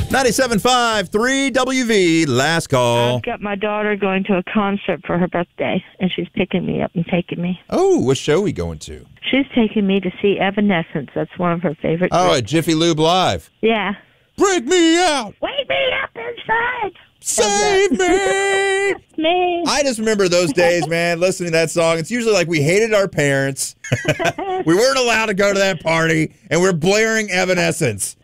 97.5, 3WV, last call. I've got my daughter going to a concert for her birthday, and she's picking me up and taking me. Oh, what show are we going to? She's taking me to see Evanescence. That's one of her favorite Oh, groups. at Jiffy Lube Live. Yeah. Break me out. Wake me up inside. Save me. Me. I just remember those days, man, listening to that song. It's usually like we hated our parents. We weren't allowed to go to that party, and we're blaring Evanescence.